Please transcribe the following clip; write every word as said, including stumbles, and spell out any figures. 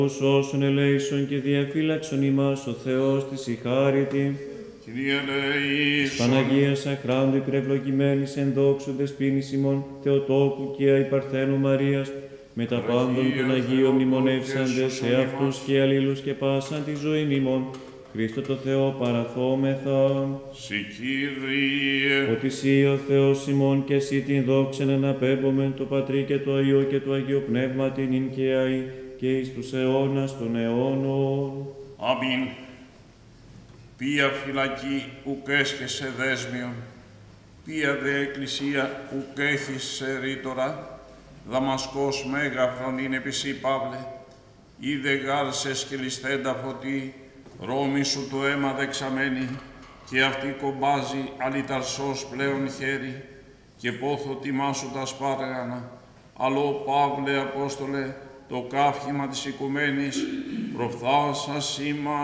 Όσων ελέησον και διαφύλαξον ημάς ο Θεός της η χάριτη. Κύριε ελέησον. Παναγίας αχράντου υπερευλογημένης εν δόξου δεσποίνης ημών Θεοτόκου και αϊπαρθένου Μαρίας, με τα πάντων των Αγίων μνημονεύσαντες σε αυτούς και αλλήλους και πάσαν τη ζωή ημών, Χριστό το Θεό παραθόμεθα. Συ Κύριε. Ότι Συ ο Θεός ημών και Συ την δόξεν αναπέμπομεν το Πατρί και το Υιό και το Αγίο Πνεύματι νυν και αεί και εις τους αιώνας των αιώνων. Αμήν. Ποια φυλακή ουκ έσχεσαι δέσμιον, ποια δε εκκλησία ουκ έθισε ρήτορα, Δαμασκός μέγαφρον είναι επισή Παύλε, είδε γάρσες και ληστέντα φωτί, Ρώμη σου το αίμα δεξαμένη, και αυτή κομπάζει αλυταρσός πλέον χέρι, και πόθο τιμά σου τα σπάργανα, αλλό Παύλε Απόστολε, το καύχημα της οικουμένης, προφθάσα σήμα